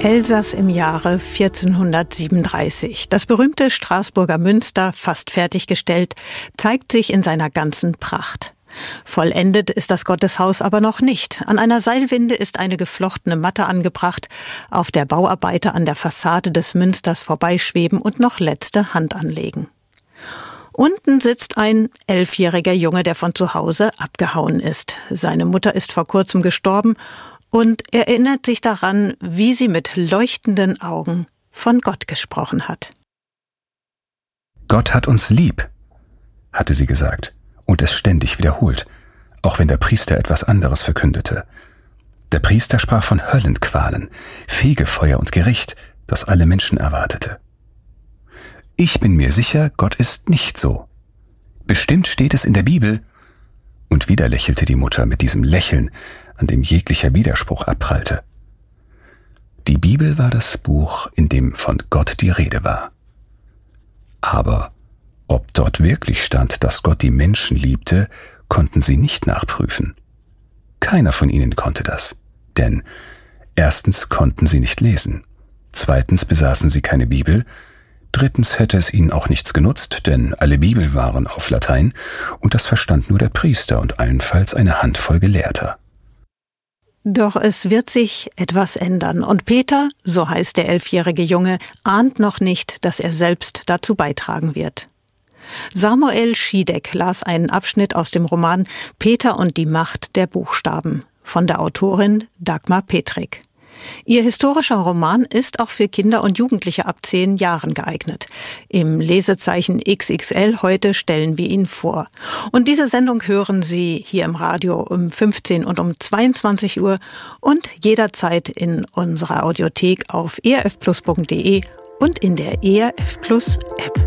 Elsass im Jahre 1437. Das berühmte Straßburger Münster, fast fertiggestellt, zeigt sich in seiner ganzen Pracht. Vollendet ist das Gotteshaus aber noch nicht. An einer Seilwinde ist eine geflochtene Matte angebracht, auf der Bauarbeiter an der Fassade des Münsters vorbeischweben und noch letzte Hand anlegen. Unten sitzt ein 11-jähriger Junge, der von zu Hause abgehauen ist. Seine Mutter ist vor kurzem gestorben und er erinnert sich daran, wie sie mit leuchtenden Augen von Gott gesprochen hat. Gott hat uns lieb, hatte sie gesagt und es ständig wiederholt, auch wenn der Priester etwas anderes verkündete. Der Priester sprach von Höllenqualen, Fegefeuer und Gericht, das alle Menschen erwartete. Ich bin mir sicher, Gott ist nicht so. Bestimmt steht es in der Bibel. Und wieder lächelte die Mutter mit diesem Lächeln, an dem jeglicher Widerspruch abprallte. Die Bibel war das Buch, in dem von Gott die Rede war. Aber ob dort wirklich stand, dass Gott die Menschen liebte, konnten sie nicht nachprüfen. Keiner von ihnen konnte das, denn erstens konnten sie nicht lesen, zweitens besaßen sie keine Bibel, drittens hätte es ihnen auch nichts genutzt, denn alle Bibel waren auf Latein und das verstand nur der Priester und allenfalls eine Handvoll Gelehrter. Doch es wird sich etwas ändern und Peter, so heißt der 11-jährige Junge, ahnt noch nicht, dass er selbst dazu beitragen wird. Samuel Schiedeck las einen Abschnitt aus dem Roman Peter und die Macht der Buchstaben von der Autorin Dagmar Petrik. Ihr historischer Roman ist auch für Kinder und Jugendliche ab 10 Jahren geeignet. Im Lesezeichen XXL heute stellen wir ihn vor. Und diese Sendung hören Sie hier im Radio um 15 und um 22 Uhr und jederzeit in unserer Audiothek auf erfplus.de und in der ERF Plus App.